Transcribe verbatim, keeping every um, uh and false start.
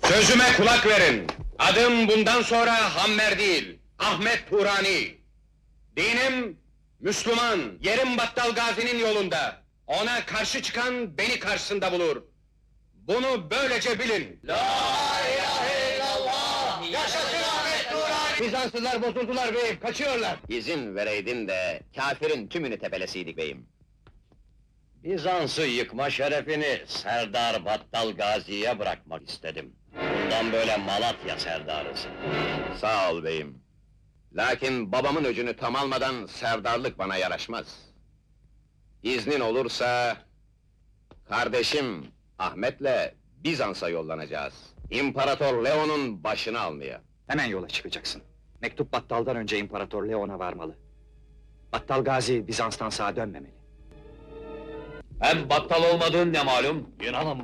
Sözüme kulak verin! Adım bundan sonra Hammer değil, Ahmet Turani! Dinim, Müslüman, yerim Battal Gazi'nin yolunda! Ona karşı çıkan, beni karşısında bulur! Bunu böylece bilin! La ilahe illallah! Yaşasın Ahmet Turani! Bizanslılar bozuldular beyim, kaçıyorlar! İzin vereydin de, kâfirin tümünü tepelesiydik beyim. Bizans'ı yıkma şerefini Serdar Battal Gazi'ye bırakmak istedim. Bundan böyle Malatya serdarız. Sağ ol beyim. Lakin babamın öcünü tam almadan serdarlık bana yaraşmaz. İznin olursa... kardeşim Ahmet'le Bizans'a yollanacağız. İmparator Leon'un başını almaya. Hemen yola çıkacaksın. Mektup Battal'dan önce İmparator Leon'a varmalı. Battal Gazi Bizans'tan sağa dönmemeli. Hem battal olmadığın ne malum? İnanın